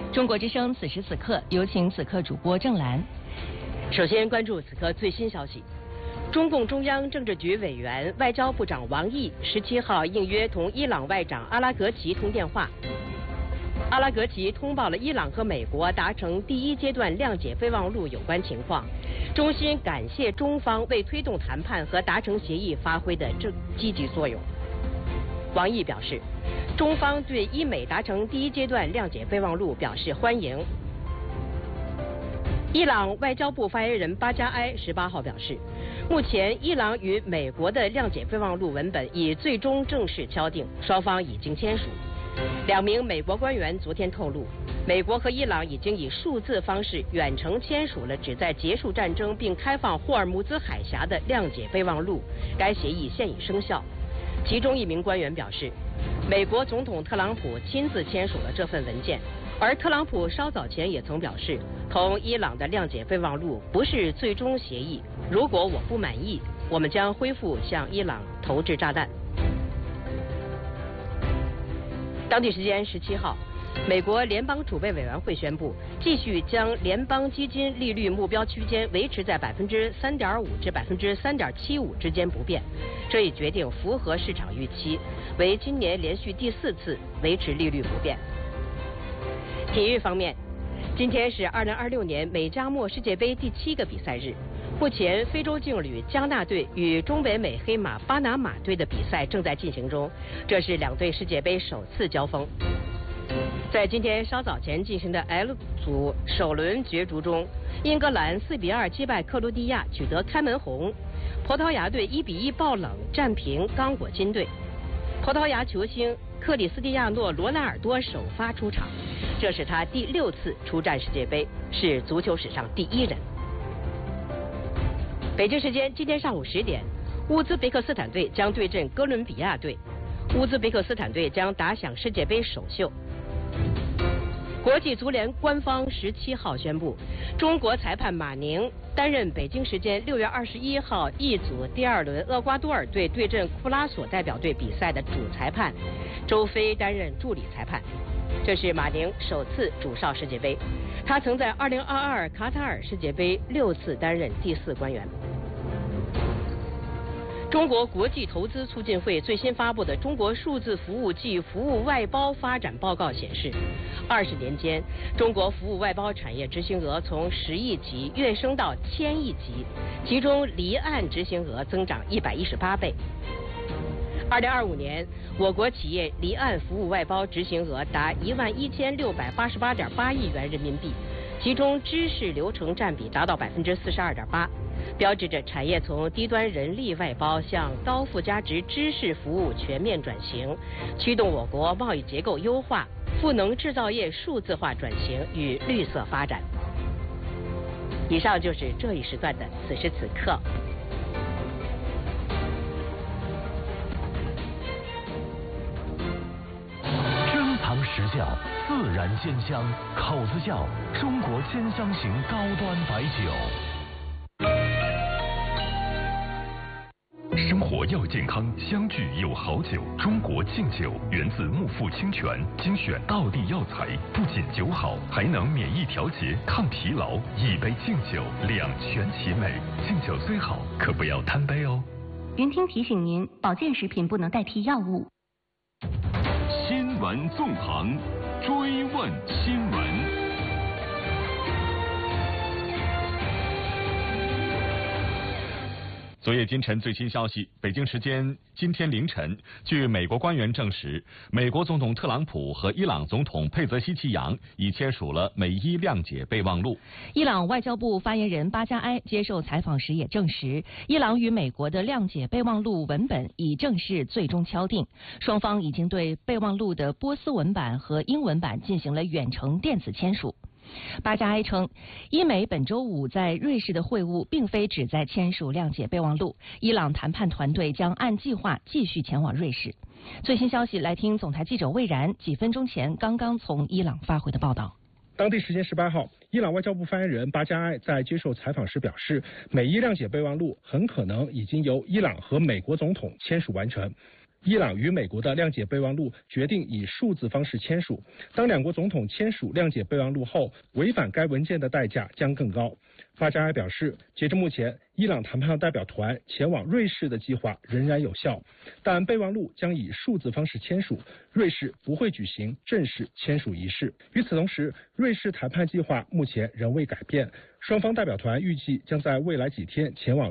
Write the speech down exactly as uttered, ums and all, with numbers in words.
中国之声此时此刻，有请此刻主播郑兰。 首先关注此刻最新消息。中共中央政治局委员、外交部长王毅十七号应约同伊朗外长阿拉格齐通电话。阿拉格齐通报了伊朗和美国达成第一阶段谅解备忘录有关情况，衷心感谢中方为推动谈判和达成协议发挥的正积极作用。王毅表示，中方对伊美达成第一阶段谅解备忘录表示欢迎。伊朗外交部发言人巴加埃十八号表示，目前伊朗与美国的谅解备忘录文本已最终正式敲定，双方已经签署。两名美国官员昨天透露，美国和伊朗已经以数字方式远程签署了旨在结束战争并开放霍尔木兹海峡的谅解备忘录，该协议现已生效。其中一名官员表示，美国总统特朗普亲自签署了这份文件，而特朗普稍早前也曾表示，同伊朗的谅解备忘录不是最终协议，如果我不满意，我们将恢复向伊朗投掷炸弹。当地时间十七号，美国联邦储备委员会宣布，继续将联邦基金利率目标区间维持在百分之三点五至百分之三点七五之间不变。这一决定符合市场预期，为今年连续第四次维持利率不变。体育方面，今天是二零二六年美加墨世界杯第七个比赛日。目前，非洲劲旅加纳队与中北美黑马巴拿马队的比赛正在进行中，这是两队世界杯首次交锋。在今天稍早前进行的 L 组首轮角逐中，英格兰四比二击败克罗地亚，取得开门红。葡萄牙队一比一爆冷战平刚果金队。葡萄牙球星克里斯蒂亚诺·罗纳尔多首发出场，这是他第六次出战世界杯，是足球史上第一人。北京时间今天上午十点，乌兹别克斯坦队将对阵哥伦比亚队，乌兹别克斯坦队将打响世界杯首秀。国际足联官方十七号宣布，中国裁判马宁担任北京时间六月二十一号 E 组第二轮厄瓜多尔队对阵库拉索代表队比赛的主裁判，周飞担任助理裁判。这是马宁首次主哨世界杯，他曾在二零二二卡塔尔世界杯六次担任第四官员。中国国际投资促进会最新发布的《中国数字服务暨服务外包发展报告》显示，二十年间，中国服务外包产业执行额从十亿级跃升到千亿级，其中离岸执行额增长一百一十八倍。二零二五年，我国企业离岸服务外包执行额达一万一千六百八十八点八亿元人民币，其中知识流程占比达到百分之四十二点八。标志着产业从低端人力外包向高附加值知识服务全面转型，驱动我国贸易结构优化、赋能制造业数字化转型与绿色发展。以上就是这一时段的此时此刻。 珍藏实窖，自然鲜香，口子窖，中国鲜香型高端白酒。 生活要健康，相聚有好酒。中国敬酒源自木富清泉，精选道地药材，不仅酒好，还能免疫调节、抗疲劳。一杯敬酒，两全其美。敬酒虽好，可不要贪杯哦。 云听提醒您，保健食品不能代替药物。 新闻纵横，追问新闻。 昨夜今晨最新消息，北京时间今天凌晨，据美国官员证实，美国总统特朗普和伊朗总统佩泽希奇扬已签署了美伊谅解备忘录。 伊朗外交部发言人巴加埃接受采访时也证实，伊朗与美国的谅解备忘录文本已正式最终敲定，双方已经对备忘录的波斯文版和英文版进行了远程电子签署。巴加埃称，伊美本周五在瑞士的会晤并非旨在签署谅解备忘录，伊朗谈判团队将按计划继续前往瑞士。最新消息来听总台记者魏然几分钟前刚刚从伊朗发回的报道。 当地时间十八号，伊朗外交部发言人巴加埃在接受采访时表示，美伊谅解备忘录很可能已经由伊朗和美国总统签署完成。 伊朗与美国的谅解备忘录决定以数字方式签署。当两国总统签署谅解备忘录后，违反该文件的代价将更高。巴扎埃表示，截至目前，伊朗谈判代表团前往瑞士的计划仍然有效，但备忘录将以数字方式签署，瑞士不会举行正式签署仪式。与此同时，瑞士谈判计划目前仍未改变，双方代表团预计将在未来几天前往